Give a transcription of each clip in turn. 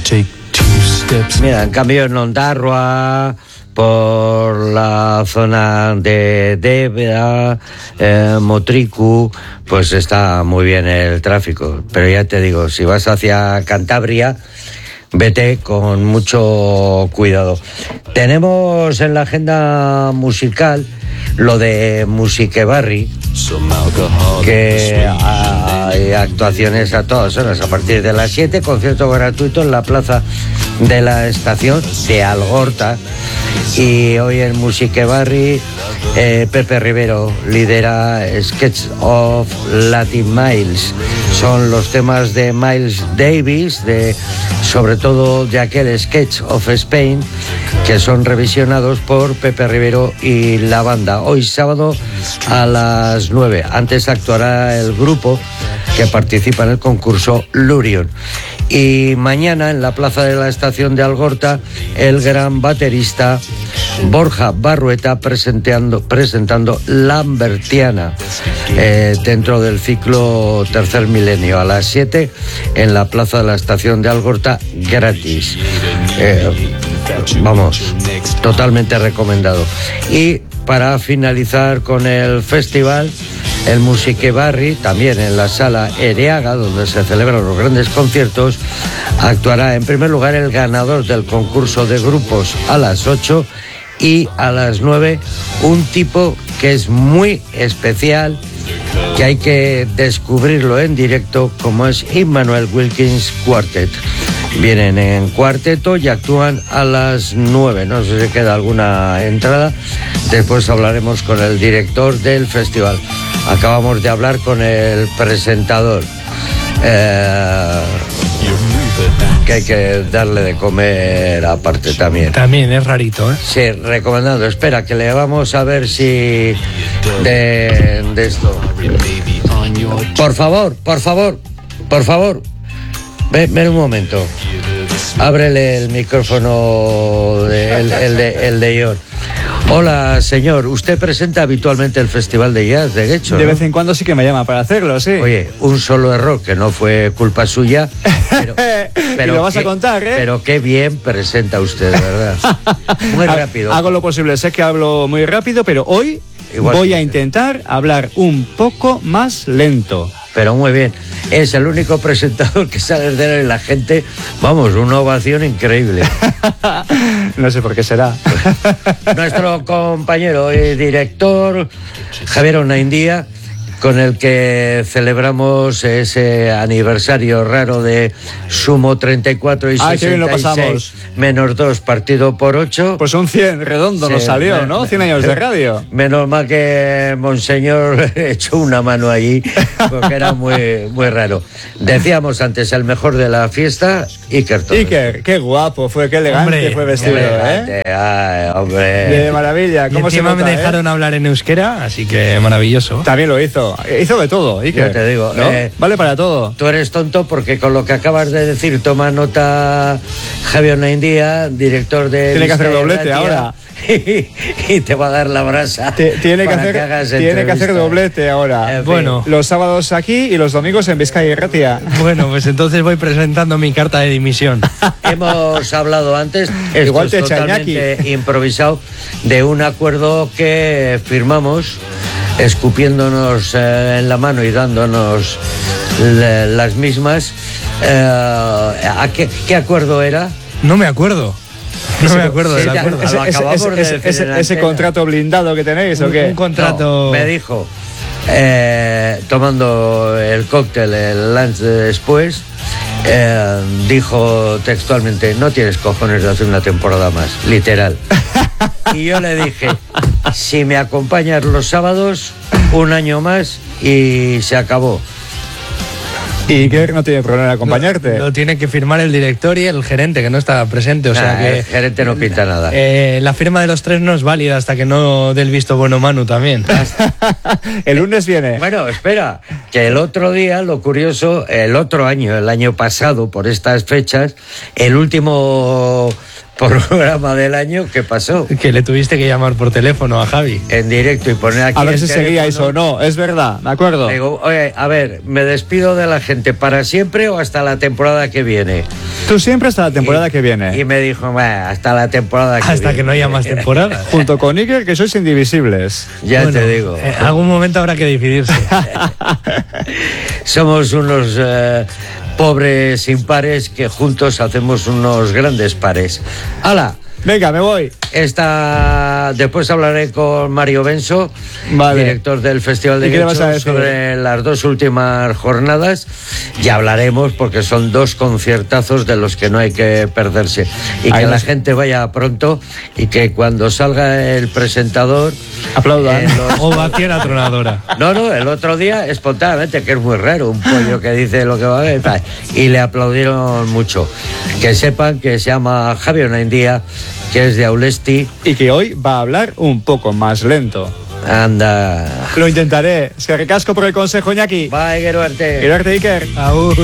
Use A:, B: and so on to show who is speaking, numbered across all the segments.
A: Mira, en cambio en Ondarroa, por la zona de Débeda, Motricu, pues está muy bien el tráfico. Pero ya te digo, si vas hacia Cantabria, vete con mucho cuidado. Tenemos en la agenda musical lo de Musiquebarri, que hay actuaciones a todas horas a partir de las 7, concierto gratuito en la plaza de la estación de Algorta. Y hoy en Musiquebarri, Pepe Rivero lidera Sketch of Latin Miles. Son los temas de Miles Davis, sobre todo de aquel Sketch of Spain, que son revisionados por Pepe Rivero y la banda. Hoy sábado a las 9. Antes actuará el grupo que participa en el concurso Lurion. Y mañana en la plaza de la estación de Algorta, el gran baterista Borja Barrueta presentando Lambertiana dentro del ciclo Tercer Milenio a las 7 en la plaza de la estación de Algorta, gratis. Vamos, totalmente recomendado. Y para finalizar con el festival, el Musiquebarri, también en la sala Ereaga, donde se celebran los grandes conciertos, actuará en primer lugar el ganador del concurso de grupos a las 8 y a las 9 un tipo que es muy especial, que hay que descubrirlo en directo, como es Immanuel Wilkins Quartet. Vienen en cuarteto y actúan a las 9. No sé si queda alguna entrada. Después hablaremos con el director del festival. Acabamos de hablar con el presentador. Que hay que darle de comer aparte también.
B: También es rarito, ¿eh?
A: Sí, recomendando. Espera, que le vamos a ver si de esto. Por favor. Ven un momento. Ábrele el micrófono, el de Ior. Hola, señor. ¿Usted presenta habitualmente el Festival de Jazz de Guecho?
C: De vez en cuando sí que me llama para hacerlo, sí.
A: Oye, un solo error, que no fue culpa suya. Pero
C: y lo vas a contar, ¿eh?
A: Pero qué bien presenta usted, de verdad. Muy rápido.
C: Hago lo posible. Sé que hablo muy rápido, pero hoy voy a intentar hablar un poco más lento.
A: Pero muy bien. Es el único presentador que sale de él y la gente, vamos, una ovación increíble.
C: No sé por qué será.
A: Nuestro compañero y director, Javier Onaindía, con el que celebramos ese aniversario raro de Sumo 34 y 66 menos 2 partido por 8.
C: Pues un 100 redondo sí, nos salió, ¿no? 100 años de radio.
A: Menos mal que Monseñor echó una mano allí, porque era muy, muy raro. Decíamos antes, el mejor de la fiesta, Iker Torres.
C: Iker, qué guapo fue, qué elegante hombre, fue vestido,
A: elegante, Ay, hombre.
C: De maravilla.
B: ¿Cómo y encima me dejaron hablar en euskera, así que maravilloso.
C: También lo hizo. Hizo de todo, Iker.
A: Yo te digo,
C: ¿no? Vale para todo.
A: Tú eres tonto porque con lo que acabas de decir, toma nota Javier Naindía, director de...
C: Tiene que hacer doblete ahora.
A: Y te va a dar la brasa.
C: Tiene que hacer doblete ahora.
B: Bueno,
C: los sábados aquí y los domingos en Vizcaya y Ratia.
B: Bueno, pues entonces voy presentando mi carta de dimisión.
A: Hemos hablado antes,
C: igual te
A: totalmente improvisado, de un acuerdo que firmamos, escupiéndonos en la mano y dándonos las mismas. ¿Qué acuerdo era?
B: No me acuerdo. No me acuerdo del acuerdo.
C: ¿Ese contrato blindado que tenéis o qué?
B: Un contrato...
A: No, me dijo, tomando el cóctel, el lunch después, dijo textualmente, no tienes cojones de hacer una temporada más, literal. Y yo le dije, si me acompañas los sábados, un año más y se acabó.
C: ¿Y qué no tiene problema en acompañarte?
B: Lo tiene que firmar el director y el gerente, que no está presente. O sea que
A: el gerente no pinta nada.
B: La firma de los tres no es válida hasta que no dé el visto bueno Manu también.
C: El lunes viene.
A: Bueno, espera, que el otro día, lo curioso, el año pasado, por estas fechas, el último programa del año, ¿qué pasó?
B: Que le tuviste que llamar por teléfono a Javi.
A: En directo y poner aquí
C: A ver
A: el
C: si
A: teléfono.
C: seguíais o no, es verdad, ¿de acuerdo?
A: Digo, oye, a ver, ¿me despido de la gente para siempre o hasta la temporada que viene?
C: Tú siempre hasta la temporada que viene.
A: Y me dijo, "Bah, hasta la temporada que viene".
B: Hasta que no haya más temporada.
C: Junto con Iker, que sois indivisibles.
A: Ya
B: Bueno,
A: te digo.
B: En algún momento habrá que decidirse.
A: Somos unos pobres impares que juntos hacemos unos grandes pares. ¡Hala!
C: Venga, me voy.
A: Después hablaré con Mario Benso,
C: Vale.
A: director del Festival de
C: ¿Y qué le vas a
A: Guecho,
C: decir?
A: sobre las 2 últimas jornadas. Y hablaremos porque son 2 conciertazos de los que no hay que perderse. Y
C: Ahí
A: que la
C: nos-
A: gente vaya pronto y que cuando salga el presentador...
C: Aplaudan.
B: O vacía la tronadora.
A: No, el otro día, espontáneamente, que es muy raro, un pollo que dice lo que va a ver, tal, y le aplaudieron mucho. Que sepan que se llama Javier Onaindía, que es de Aulesti.
C: Y que hoy va a hablar un poco más lento.
A: Anda.
C: Lo intentaré. Es que recasco por el consejo, Iñaki.
A: Bye, Geruarte.
C: Gerarte, Iker.
B: Aur.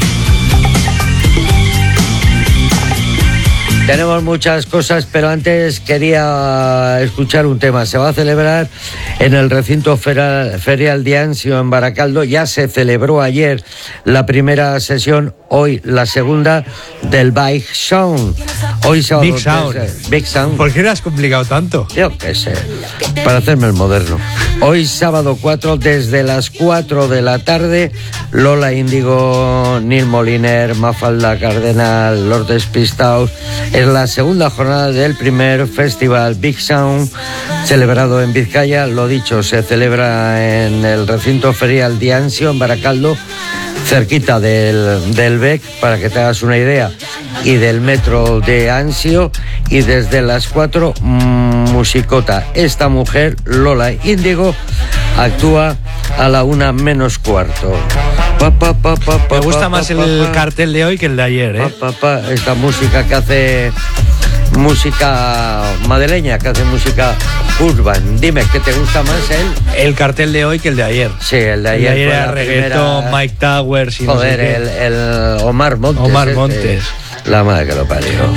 A: Tenemos muchas cosas, pero antes quería escuchar un tema. Se va a celebrar en el recinto ferial de Ansio en Baracaldo. Ya se celebró ayer la primera sesión, hoy la segunda del Big Sound. Hoy sábado.
B: Big Sound.
A: Big Sound.
B: ¿Por qué le has complicado tanto?
A: Yo qué sé, para hacerme el moderno. Hoy sábado 4, desde las 4 de la tarde, Lola Índigo, Neil Moliner, Mafalda Cardenal, Los Despistaos. Es la segunda jornada del primer festival Big Sound, celebrado en Vizcaya. Lo dicho, se celebra en el recinto ferial de Ansio, en Baracaldo, cerquita del BEC, para que te hagas una idea, y del metro de Ansio. Y desde las 4, musicota. Esta mujer, Lola Índigo, actúa a la 1 menos cuarto.
B: Me gusta más el cartel de hoy que el de ayer, ¿eh?
A: Esta música que hace música madrileña, que hace música urban. Dime, ¿qué te gusta más él?
B: El cartel de hoy que el de ayer.
A: Sí, el de ayer.
B: El de ayer
A: fue
B: era
A: la
B: reggaetón,
A: primera-
B: Mike Towers y
A: Joder,
B: no sé qué.
A: el Omar Montes.
B: Omar Montes.
A: La madre que lo parió.